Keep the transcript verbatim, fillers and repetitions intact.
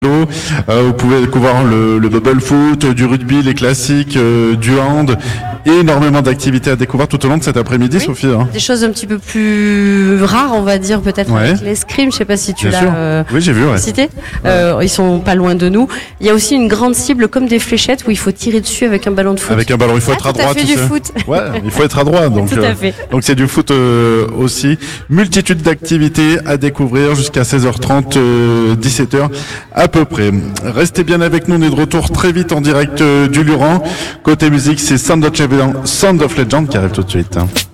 Euh, vous pouvez découvrir le, le bubble foot, du rugby, les classiques, euh, du hand, énormément d'activités à découvrir tout au long de cet après-midi, oui, Sophie. Hein. Des choses un petit peu plus rares, on va dire, peut-être Ouais. avec l'escrime. Je sais pas si tu Bien l'as sûr. euh, Oui, j'ai vu, ouais. cité. Euh, ils sont pas loin de nous. Il y a aussi une grande cible comme des fléchettes où il faut tirer dessus avec un ballon de foot. Avec un ballon, il faut Ah, être à tout à droite. fait tu du sais. foot. Ouais, il faut être à droite. Donc, Tout à fait. donc c'est du foot euh, aussi. Multitude d'activités à découvrir jusqu'à seize heures trente, euh, dix-sept heures à peu près. Restez bien avec nous, on est de retour très vite en direct euh, du Luran. Côté musique, c'est Sound of Legend, Sound of Legend qui arrive tout de suite.